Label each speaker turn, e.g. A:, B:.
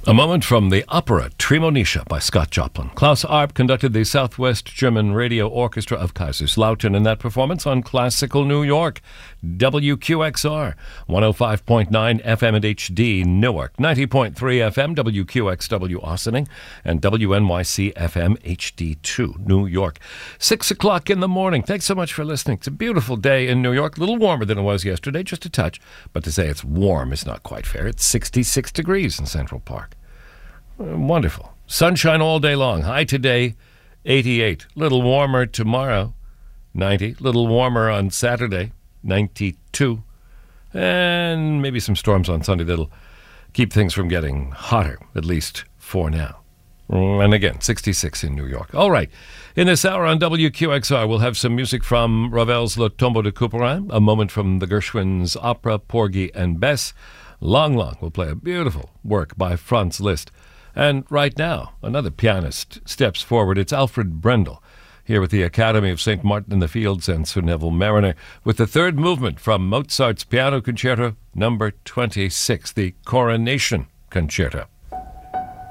A: A moment from the opera Tremonisha by Scott Joplin. Klaus Arp conducted the Southwest German Radio Orchestra of Kaiserslautern in that performance on Classical New York. WQXR, 105.9 FM and HD Newark, 90.3 FM WQXW Ossining, and WNYC FM HD2 New York. 6 o'clock in the morning. Thanks so much for listening. It's a beautiful day in New York. A little warmer than it was yesterday, just a touch. But to say it's warm is not quite fair. It's 66 degrees in Central Park. Wonderful. Sunshine all day long. High today, 88. Little warmer tomorrow, 90. Little warmer on Saturday, 92. And maybe some storms on Sunday that'll keep things from getting hotter, at least for now. And again, 66 in New York. All right. In this hour on WQXR, we'll have some music from Ravel's Le Tombeau de Couperin, a moment from the Gershwin's opera Porgy and Bess. Long we'll play a beautiful work by Franz Liszt. And right now, another pianist steps forward. It's Alfred Brendel, here with the Academy of St. Martin in the Fields and Sir Neville Marriner, with the third movement from Mozart's Piano Concerto No. 26, the Coronation Concerto.